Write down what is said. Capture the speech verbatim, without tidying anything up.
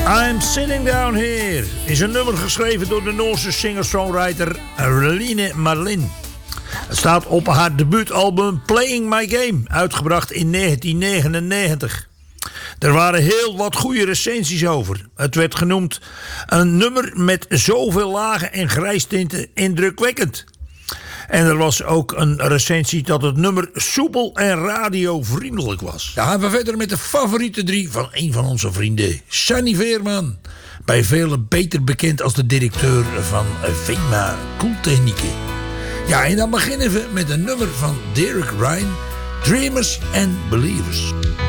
I'm Sitting Down Here is een nummer geschreven door de Noorse singer-songwriter Line Marlin. Het staat op haar debuutalbum Playing My Game, uitgebracht in negentien negenennegentig. Er waren heel wat goede recensies over. Het werd genoemd een nummer met zoveel lagen en grijstinten indrukwekkend. En er was ook een recensie dat het nummer soepel en radiovriendelijk was. Dan gaan we verder met de favoriete drie van een van onze vrienden, Sunny Veerman. Bij velen beter bekend als de directeur van Vema Koeltechnieken. Ja, en dan beginnen we met een nummer van Derek Ryan, Dreamers and Believers.